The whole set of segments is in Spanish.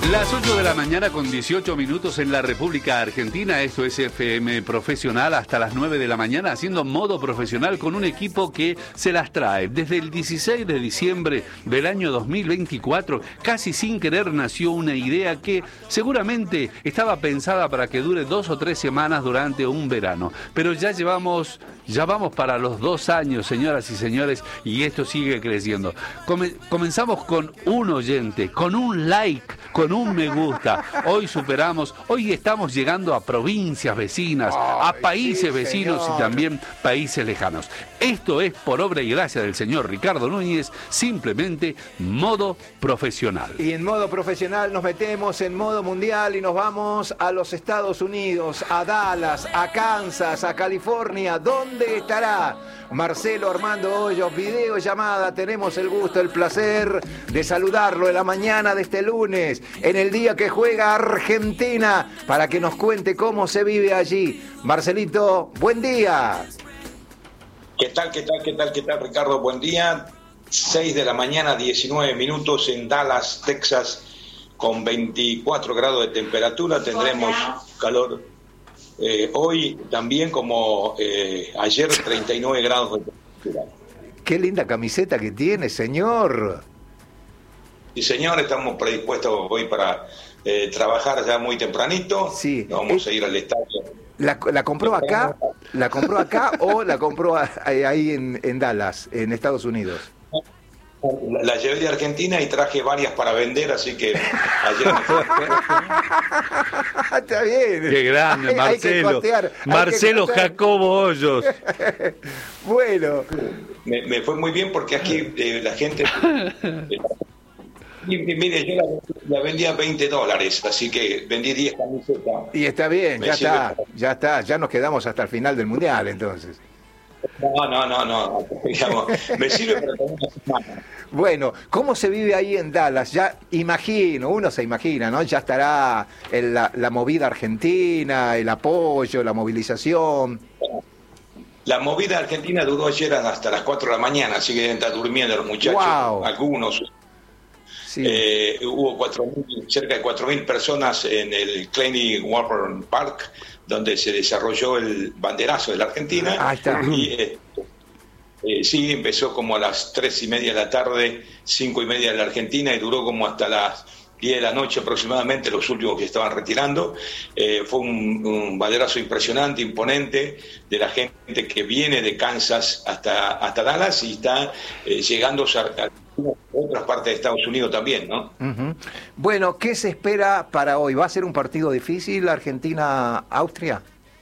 Las 8 de la mañana con 18 minutos en la República Argentina. Esto es FM Profesional hasta las 9 de la mañana, haciendo modo profesional con un equipo que se las trae. Desde el 16 de diciembre del año 2024, casi sin querer nació una idea que seguramente estaba pensada para que dure 2 o 3 semanas durante un verano. Pero ya vamos para los 2 años, señoras y señores, y esto sigue creciendo. Comenzamos con un oyente, con un like, con un me gusta. Hoy estamos llegando a provincias vecinas, a países vecinos y también países lejanos. Esto es por obra y gracia del señor Ricardo Núñez, simplemente modo profesional. Y en modo profesional nos metemos en modo mundial y nos vamos a los Estados Unidos, a Dallas, a Kansas, a California. ¿Dónde estará Marcelo Armando Hoyos? Videollamada, tenemos el gusto, el placer de saludarlo en la mañana de este lunes, en el día que juega Argentina, para que nos cuente cómo se vive allí. Marcelito, buen día. ¿Qué tal, Ricardo? Buen día. 6 de la mañana, 19 minutos en Dallas, Texas, con 24 grados de temperatura. Tendremos calor hoy también, como ayer, 39 grados de temperatura. Qué linda camiseta que tiene, señor. Sí, señor, estamos predispuestos hoy para trabajar ya muy tempranito. Sí. Vamos a ir al estadio. ¿La compró acá? ¿La compró acá o la compró ahí en Dallas, en Estados Unidos? La llevé de Argentina y traje varias para vender, así que ayer Está bien. Qué grande, Marcelo. Marcelo Jacobo Hoyos. Bueno. Me fue muy bien porque aquí la gente... Mire, yo la vendí a $20, así que vendí 10 camisetas. Y está bien, ya está, ya nos quedamos hasta el final del Mundial, entonces. No, digamos, me sirve para tener una semana. Bueno, ¿cómo se vive ahí en Dallas? Ya uno se imagina, ¿no? Ya estará la movida argentina, el apoyo, la movilización. La movida argentina duró ayer hasta las 4 de la mañana, así que deben estar durmiendo los muchachos, wow. Algunos. Sí. Hubo cerca de 4.000 personas en el Kleine Warburton Park, donde se desarrolló el banderazo de la Argentina. Ahí está. Y sí, empezó como a las 3:30 de la tarde, 5:30 de la Argentina, y duró como hasta las 10 de la noche aproximadamente, los últimos que estaban retirando. Fue un banderazo impresionante, imponente, de la gente que viene de Kansas hasta Dallas y está llegando a otras partes de Estados Unidos también, ¿no? Uh-huh. Bueno, ¿qué se espera para hoy? ¿Va a ser un partido difícil Argentina-Austria?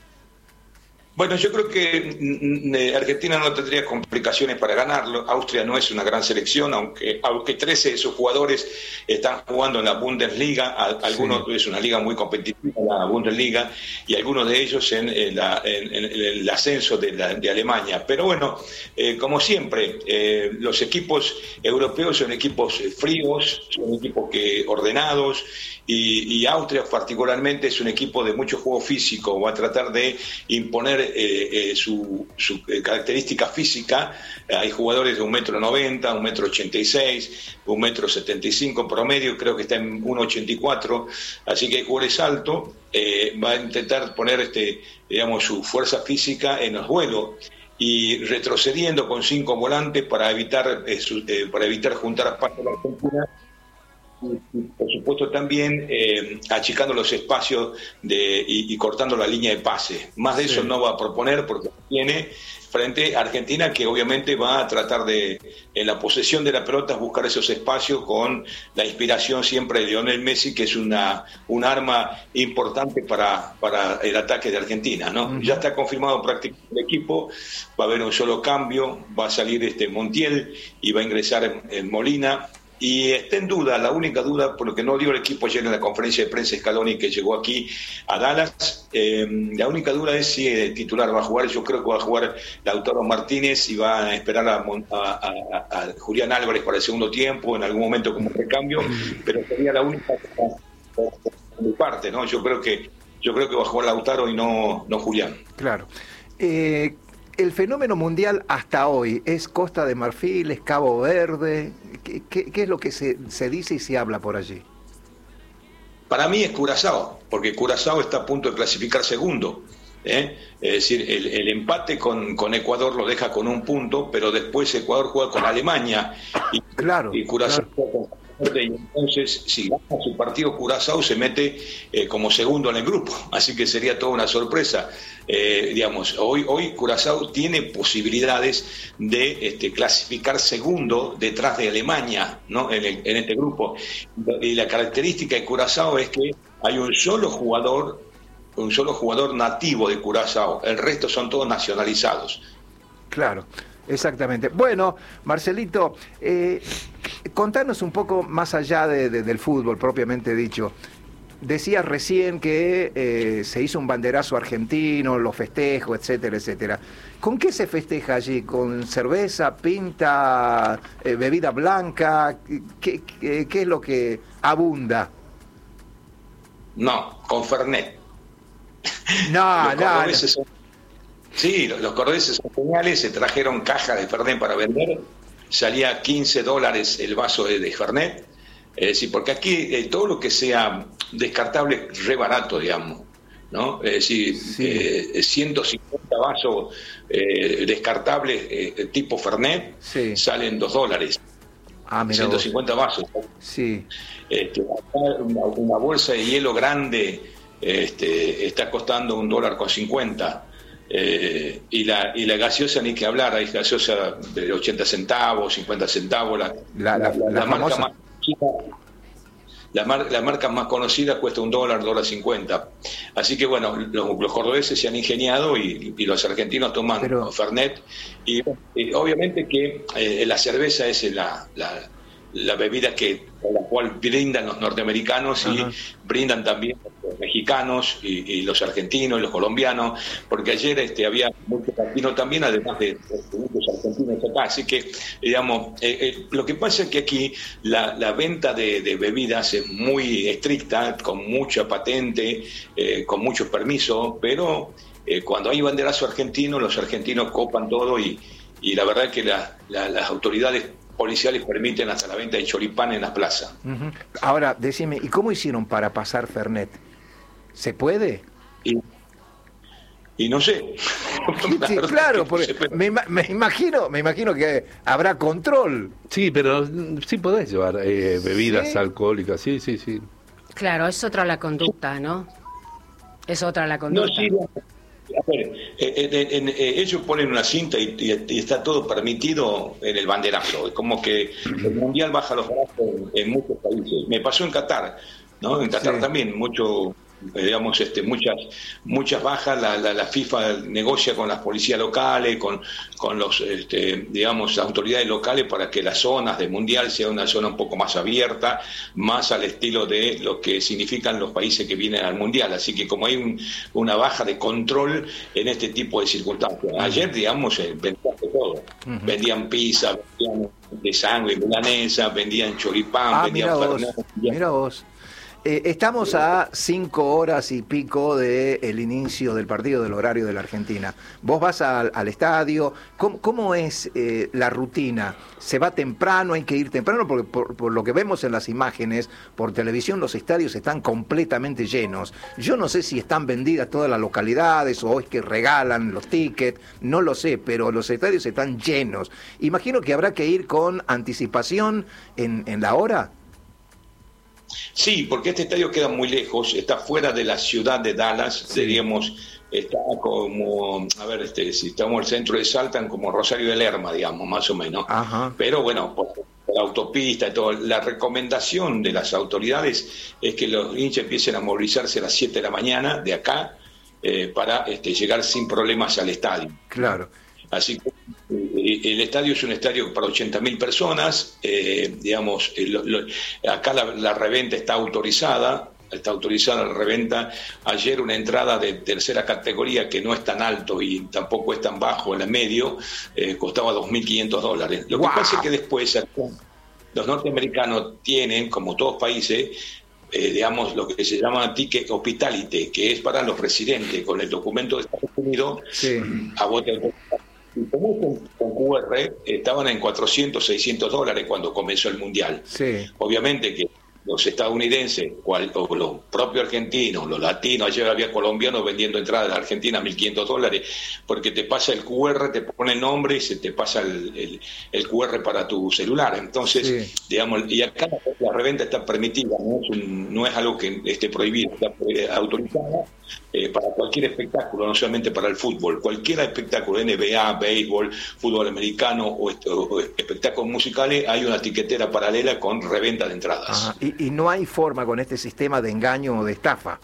Bueno, yo creo que Argentina no tendría complicaciones para ganarlo. Austria no es una gran selección, aunque 13 de sus jugadores están jugando en la Bundesliga. Algunos, sí. Es una liga muy competitiva, la Bundesliga, y algunos de ellos en el ascenso de Alemania. Pero bueno, como siempre, los equipos europeos son equipos fríos, son equipos ordenados, y Austria particularmente es un equipo de mucho juego físico. Va a tratar de imponer su característica física. Hay jugadores de 1,90 m, 1,86 m, 1,75 m promedio, creo que está en 1,84, así que hay jugadores altos. Va a intentar poner su fuerza física en el juego y retrocediendo con 5 volantes para evitar juntar espacio a la Argentina. Y por supuesto también achicando los espacios y cortando la línea de pase. Más de eso no va a proponer, porque tiene frente a Argentina, que obviamente va a tratar de, en la posesión de la pelota, buscar esos espacios con la inspiración siempre de Lionel Messi, que es un arma importante para el ataque de Argentina, ¿no? Uh-huh. Ya está confirmado prácticamente el equipo, va a haber un solo cambio, va a salir Montiel y va a ingresar en Molina. Y está en duda, la única duda, por lo que no dio el equipo ayer en la conferencia de prensa Scaloni, que llegó aquí a Dallas, la única duda es si el titular va a jugar. Yo creo que va a jugar Lautaro Martínez y va a esperar a Julián Álvarez para el segundo tiempo, en algún momento como recambio, pero sería la única por mi parte, ¿no? Yo creo que va a jugar Lautaro y no Julián. Claro. El fenómeno mundial hasta hoy es Costa de Marfil, es Cabo Verde. ¿Qué es lo que se dice y se habla por allí? Para mí es Curazao, porque Curazao está a punto de clasificar segundo. Es decir, el empate con Ecuador lo deja con 1 punto, pero después Ecuador juega con Alemania y Curazao juega con... Y entonces, si gana su partido Curazao, se mete como segundo en el grupo, así que sería toda una sorpresa. Hoy Curazao tiene posibilidades de clasificar segundo detrás de Alemania, ¿no? en este grupo. Y la característica de Curazao es que hay un solo jugador nativo de Curazao, el resto son todos nacionalizados. Claro. Exactamente. Bueno, Marcelito, contanos un poco más allá del fútbol propiamente dicho. Decías recién que se hizo un banderazo argentino, los festejos, etcétera, etcétera. ¿Con qué se festeja allí? ¿Con cerveza, pinta, bebida blanca? ¿Qué es lo que abunda? No, con Fernet. No. Sí, los cordobeses son geniales, se trajeron cajas de Fernet para vender, salía $15 el vaso de Fernet, sí, porque aquí todo lo que sea descartable es re barato, digamos, ¿no? Es decir, 150 vasos descartables tipo Fernet salen $2. Ah, mira 150 vos. vasos. Sí. Una bolsa de hielo grande está costando $1.50. Y la gaseosa ni que hablar, hay gaseosa de 80 centavos, 50 centavos, la marca más conocida cuesta $1, $1.50. Así que bueno, los cordobeses se han ingeniado y los argentinos toman Fernet y obviamente que la cerveza es la bebida con la cual brindan los norteamericanos y brindan también los mexicanos y los argentinos y los colombianos, porque ayer había muchos latinos también, además de muchos argentinos acá, así que digamos, lo que pasa es que aquí la venta de bebidas es muy estricta, con mucha patente, con muchos permisos, pero cuando hay banderazo argentino, los argentinos copan todo y la verdad es que las autoridades policiales permiten hasta la venta de choripán en las plazas. Ahora, decime, ¿y cómo hicieron para pasar Fernet? ¿Se puede? Y no sé. Sí, claro, porque me imagino que habrá control. Sí, pero sí podés llevar bebidas alcohólicas, sí. Claro, es otra la conducta, ¿no? Es otra la conducta. No, sí, a ver, ellos ponen una cinta y está todo permitido en el banderazo. Es como que el mundial baja los brazos en muchos países. Me pasó en Qatar, ¿no? En Qatar también, muchas bajas. La FIFA negocia con las policías locales, con los las autoridades locales para que las zonas del mundial sea una zona un poco más abierta, más al estilo de lo que significan los países que vienen al mundial. Así que como hay una baja de control en este tipo de circunstancias. Ayer, digamos, vendían de todo. Vendían pizza, vendían de sangre milanesa, vendían choripán, vendían Fernet. Mira vos. Estamos a 5 horas y pico del inicio del partido, del horario de la Argentina. Vos vas al estadio. ¿Cómo es la rutina? ¿Se va temprano? ¿Hay que ir temprano? Porque por lo que vemos en las imágenes por televisión, los estadios están completamente llenos. Yo no sé si están vendidas todas las localidades o es que regalan los tickets, no lo sé, pero los estadios están llenos. Imagino que habrá que ir con anticipación en la hora. Sí, porque este estadio queda muy lejos, está fuera de la ciudad de Dallas, diríamos, está como, si estamos en el centro de Salta, como Rosario de Lerma, digamos, más o menos. Pero bueno, por la autopista y todo, la recomendación de las autoridades es que los hinchas empiecen a movilizarse a las 7 de la mañana de acá para llegar sin problemas al estadio. Claro. Así que el estadio es un estadio para 80.000 personas, acá la reventa está autorizada la reventa. Ayer una entrada de tercera categoría que no es tan alto y tampoco es tan bajo en el medio, costaba $2.500. Lo que pasa es que después los norteamericanos tienen, como todos países, lo que se llama ticket hospitality, que es para los residentes, con el documento de Estados Unidos, a voto con QR estaban en $400, $600 cuando comenzó el mundial. Obviamente que los estadounidenses o los propios argentinos, los latinos, ayer había colombianos vendiendo entradas de Argentina a $1.500, porque te pasa el QR, te pone el nombre y se te pasa el QR para tu celular. Entonces, digamos, y acá la reventa está permitida, no es algo que esté prohibido, está autorizada para cualquier espectáculo, no solamente para el fútbol, cualquier espectáculo, NBA, béisbol, fútbol americano o espectáculos musicales, hay una tiquetera paralela con reventa de entradas. Ajá. Y no hay forma con este sistema de engaño o de estafa.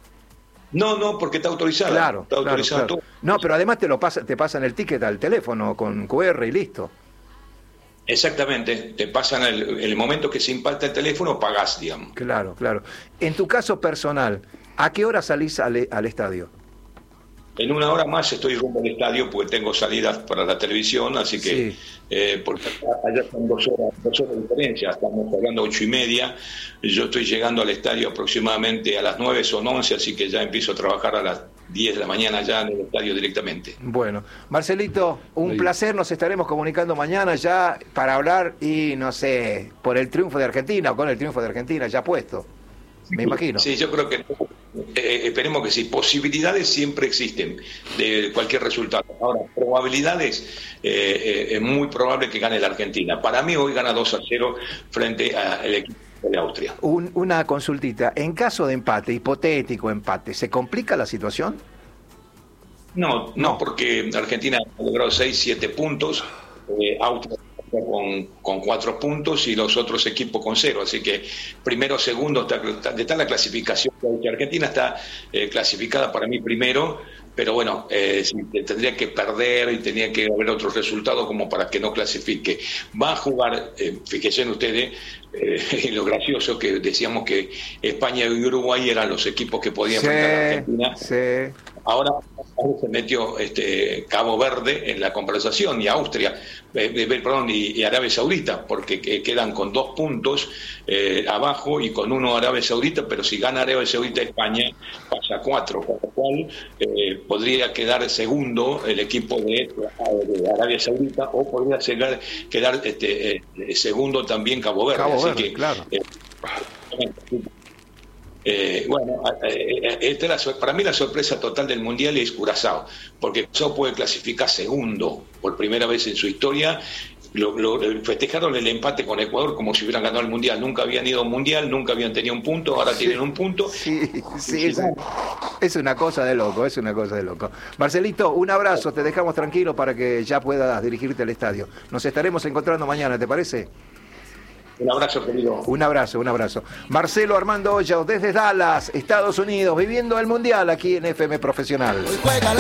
No, porque está autorizada. Claro, está autorizado claro. todo. No, pero además te pasan el ticket al teléfono con QR y listo. Exactamente, te pasan el momento que se impacta el teléfono, pagás, digamos. Claro. En tu caso personal, ¿a qué hora salís al estadio? En una hora más estoy rumbo al estadio porque tengo salidas para la televisión, así que porque allá son 2 horas de diferencia, estamos hablando 8:30, yo estoy llegando al estadio aproximadamente a las 9, son 11, así que ya empiezo a trabajar a las 10 de la mañana ya en el estadio directamente. Bueno, Marcelito, un placer, nos estaremos comunicando mañana ya para hablar y no sé, por el triunfo de Argentina o con el triunfo de Argentina ya puesto, me imagino. Sí, yo creo que esperemos que sí, posibilidades siempre existen de cualquier resultado. Ahora, probabilidades, es muy probable que gane la Argentina. Para mí hoy gana 2-0 frente al equipo de Austria. Una consultita, en caso de empate, hipotético empate, ¿se complica la situación? No, porque Argentina ha logrado 6-7 puntos, Austria con 4 puntos y los otros equipos con 0, así que primero, segundo está la clasificación. Argentina está clasificada para mí primero, pero bueno, tendría que perder y tendría que haber otros resultados como para que no clasifique. Va a jugar, fíjense ustedes, lo gracioso que decíamos que España y Uruguay eran los equipos que podían enfrentar a Argentina. Sí. Ahora se metió Cabo Verde en la conversación y Austria, y Arabia Saudita, porque quedan con 2 puntos abajo y con 1 Arabia Saudita, pero si gana Arabia Saudita, España pasa a 4, con lo cual podría quedar segundo el equipo de Arabia Saudita o podría quedar segundo también Cabo Verde. Cabo Así Verde, que, claro. Para mí la sorpresa total del Mundial es Curazao, porque Curazao puede clasificar segundo por primera vez en su historia. Festejaron el empate con Ecuador como si hubieran ganado el Mundial. Nunca habían ido a un Mundial, nunca habían tenido un punto, ahora tienen un punto. Sí, es una cosa de loco, Marcelito, un abrazo, te dejamos tranquilo para que ya puedas dirigirte al estadio. Nos estaremos encontrando mañana, ¿te parece? Un abrazo, querido. Un abrazo. Marcelo Armando Hoyos desde Dallas, Estados Unidos, viviendo el Mundial aquí en FM Profesional.